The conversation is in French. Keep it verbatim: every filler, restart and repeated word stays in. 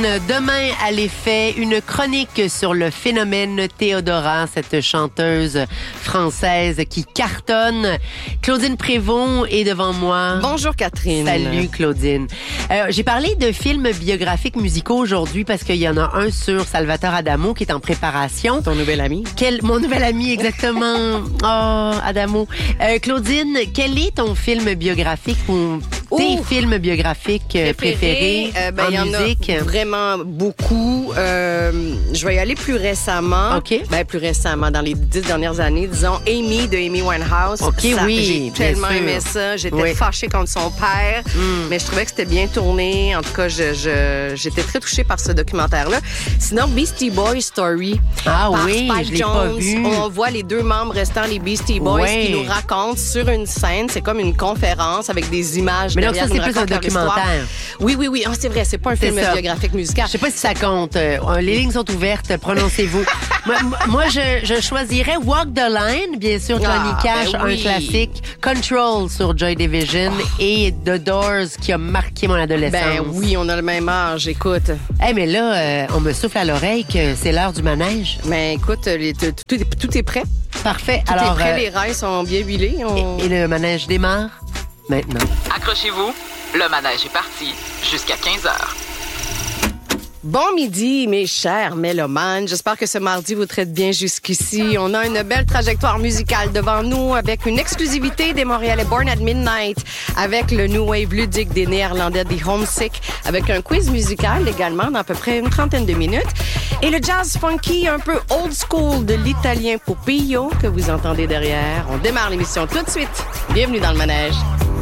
Claudine, demain à l'effet, une chronique sur le phénomène Théodora, cette chanteuse française qui cartonne. Claudine Prévost est devant moi. Bonjour Catherine. Salut Claudine. Euh, j'ai parlé de films biographiques musicaux aujourd'hui parce qu'il y en a un sur Salvatore Adamo qui est en préparation. Ton nouvel ami. Quel, mon nouvel ami, exactement. Oh, Adamo. Euh, Claudine, quel est ton film biographique ou tes Ouh. films biographiques préférés, préférés euh, ben, en y en musique? A vraiment beaucoup. Euh, je vais y aller plus récemment. OK. Ben, plus récemment, dans les dix dernières années, disons Amy de Amy Winehouse. OK, ça, oui, J'ai bien tellement sûr. aimé ça. J'étais Oui. fâchée contre son père, Mm. mais je trouvais que c'était bien tourné. En tout cas, je, je, j'étais très touchée par ce documentaire-là. Sinon, Beastie Boys Story. Ah par oui, Spike je l'ai Jones. pas vu. On voit les deux membres restants, les Beastie Boys, Ouais. qui nous racontent sur une scène. C'est comme une conférence avec des images. Mais donc derrière, ça, c'est nous plus un racontent leur histoire. documentaire. Oui, oui, oui. Ah, c'est vrai, c'est pas un C'est film ça. biographique musical. Je sais pas si ça compte. Euh, les lignes sont ouvertes. Prononcez-vous. moi, moi, je, je choisirais Walk the Line, bien sûr, Johnny Ah, Cash, ben un oui. classique. Control sur Joy Division et The Doors qui a marqué mon adolescence. Ben oui, on a le même âge, écoute. Hey, mais là, euh, on me souffle à l'oreille que c'est l'heure du manège. Mais écoute, les- tout, tout est, tout est prêt. Parfait. Tout Alors, est prêt, euh, les rails sont bien huilés. On... et, et le manège démarre maintenant. Accrochez-vous, le manège est parti jusqu'à quinze heures. Bon midi, mes chers mélomanes. J'espère que ce mardi vous traite bien jusqu'ici. On a une belle trajectoire musicale devant nous avec une exclusivité des Montréalais Born at Midnight, avec le New Wave ludique des Néerlandais des Homesick, avec un quiz musical également d'à peu près une trentaine de minutes, et le jazz funky un peu old school de l'italien Popillo que vous entendez derrière. On démarre l'émission tout de suite. Bienvenue dans le manège.